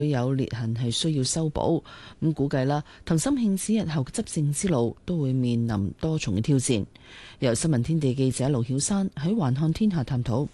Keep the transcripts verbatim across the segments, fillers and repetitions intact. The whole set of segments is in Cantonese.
有裂痕係需要修補。咁估計啦，藤森慶子日後嘅執政之路都會面臨多重嘅挑戰。由新聞天地記者盧曉山喺環看天下探討。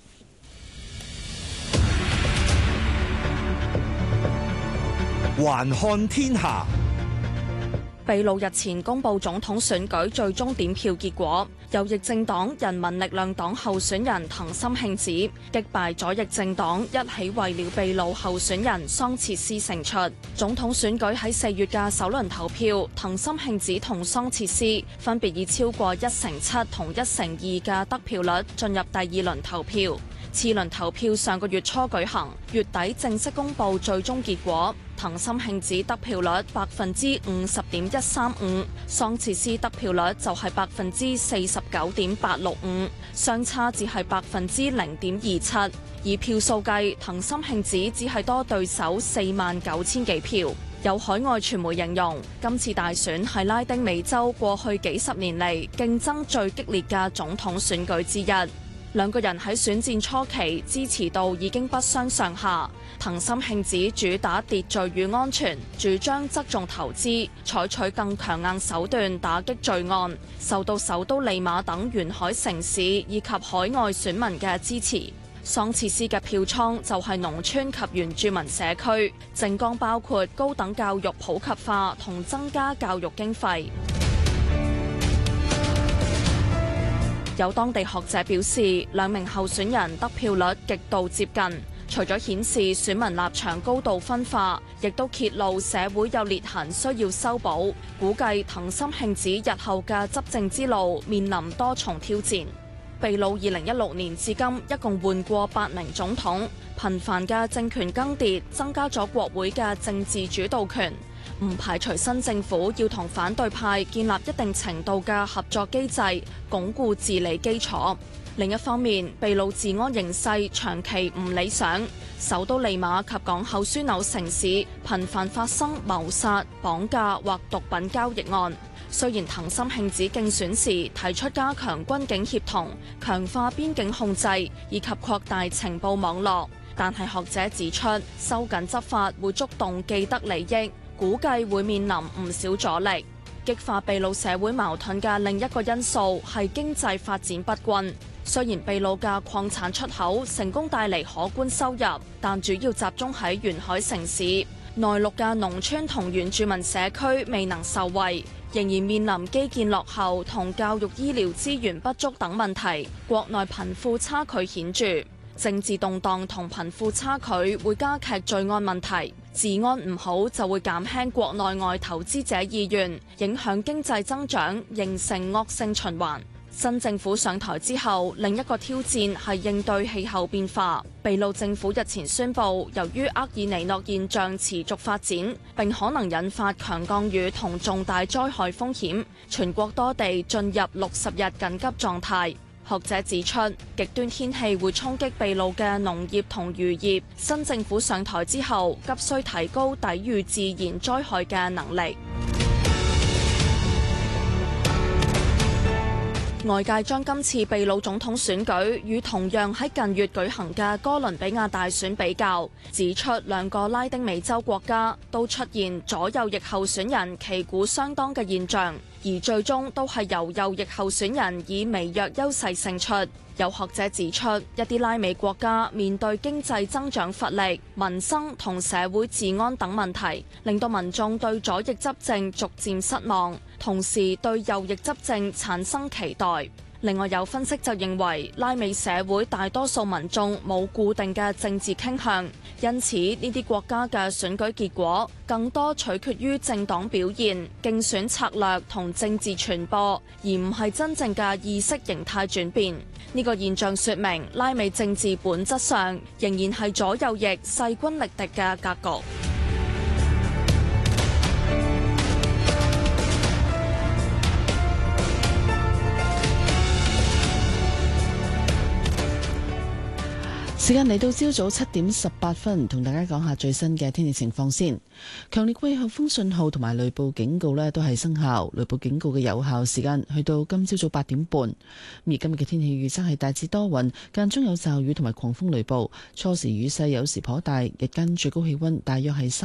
環看天下。 秘魯日前公布總統選舉最終點票結果，右翼政黨人民力量黨候選人藤森慶子擊敗左翼政黨一起為了秘魯候選人桑切斯勝出。總統選舉喺四月嘅首輪投票，藤森慶子同桑切斯分別以超過一成七同一成二嘅得票率進入第二輪投票。次輪投票上個月初舉行，月底正式公布最終結果。藤森慶子得票率百分之五十點一三五，桑切斯得票率就係百分之四十九點八六五，相差只係百分之零點二七。以票數計，藤森慶子只係多對手四萬九千幾票。有海外傳媒形容，今次大選係拉丁美洲過去幾十年嚟競爭最激烈嘅總統選舉之一。兩個人喺選戰初期支持度已經不相上下。藤森慶子主打秩序與安全，主張側重投資，採取更強硬手段打擊罪案，受到首都利馬等沿海城市以及海外選民嘅支持。桑切斯嘅票倉就係農村及原住民社區，政綱包括高等教育普及化同增加教育經費。有當地學者表示，兩名候選人得票率極度接近，除咗顯示選民立場高度分化，亦都揭露社會有裂痕需要修補。估計藤森慶子日後嘅執政之路面臨多重挑戰。秘魯二零一六年至今一共換過八名總統，頻繁嘅政權更迭增加咗國會嘅政治主導權。唔排除新政府要同反對派建立一定程度嘅合作機制，鞏固治理基礎。另一方面，秘魯治安形勢長期唔理想，首都利馬及港口樞紐城市頻繁發生謀殺、綁架或毒品交易案。雖然藤森慶子競選時提出加強軍警協同、強化邊境控制以及擴大情報網絡，但係學者指出，收緊執法會觸動既得利益，估計會面臨唔少阻力。激化秘魯社會矛盾嘅另一個因素係經濟發展不均。雖然秘魯嘅礦產出口成功帶嚟可觀收入，但主要集中喺沿海城市，內陸嘅農村同原住民社區未能受惠，仍然面臨基建落後同教育醫療資源不足等問題，國內貧富差距顯著。政治動盪同貧富差距會加劇罪案問題，治安唔好就會減輕國內外投資者意願，影響經濟增長，形成惡性循環。新政府上台之後，另一個挑戰係應對氣候變化。秘魯政府日前宣布，由於厄爾尼諾現象持續發展，並可能引發強降雨同重大災害風險，全國多地進入六十日緊急狀態。學者指出，極端天氣會衝擊秘魯嘅農業同漁業。新政府上台之後，急需提高抵禦自然災害嘅能力。外界將今次秘魯總統選舉與同樣喺近月舉行嘅哥倫比亞大選比較，指出兩個拉丁美洲國家都出現左右翼候選人旗鼓相當嘅現象，而最終都係由右翼候選人以微弱優勢勝出。有學者指出，一啲拉美國家面對經濟增長乏力、民生同社會治安等問題，令到民眾對左翼執政逐漸失望，同時對右翼執政產生期待。另外有分析就認為，拉美社會大多數民眾冇固定嘅政治傾向，因此呢啲國家嘅選舉結果更多取決於政黨表現、競選策略同政治傳播，而唔係真正嘅意識形態轉變。呢個現象說明拉美政治本質上仍然係左右翼勢均力敵嘅格局。 時間嚟到朝早七點十八分，同大家講下最新嘅天氣情況先。強烈季候風信號同埋雷暴警告呢都係生效，雷暴警告嘅有效時間去到今朝早八點半。而今日嘅天氣預測係大致多雲，間中有驟雨同埋狂風雷暴，初時雨勢有時頗大，日間最高氣溫大約係三